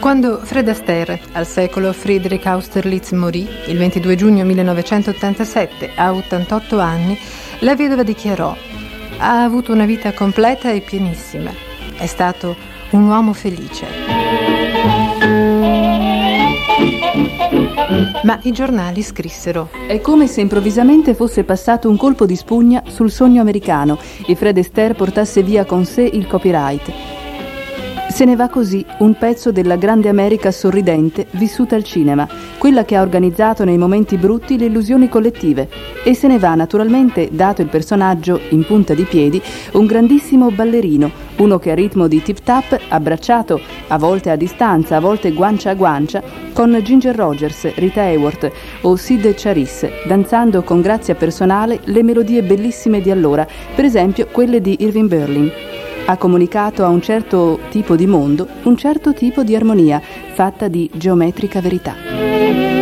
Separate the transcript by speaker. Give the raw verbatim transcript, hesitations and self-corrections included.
Speaker 1: Quando Fred Astaire, al secolo Friedrich Austerlitz, morì il ventidue giugno millenovecentottantasette a ottantotto anni, la vedova dichiarò: ha avuto una vita completa e pienissima. È stato un uomo felice. Ma i giornali scrissero:
Speaker 2: è come se improvvisamente fosse passato un colpo di spugna sul sogno americano e Fred Astaire portasse via con sé il copyright. Se ne va così un pezzo della grande America sorridente vissuta al cinema, quella che ha organizzato nei momenti brutti le illusioni collettive, e se ne va naturalmente, dato il personaggio in punta di piedi, un grandissimo ballerino, uno che a ritmo di tip-tap, abbracciato, a volte a distanza, a volte guancia a guancia, con Ginger Rogers, Rita Hayworth o Sid Charisse, danzando con grazia personale le melodie bellissime di allora, per esempio quelle di Irving Berlin. Ha comunicato a un certo tipo di mondo un certo tipo di armonia, fatta di geometrica verità.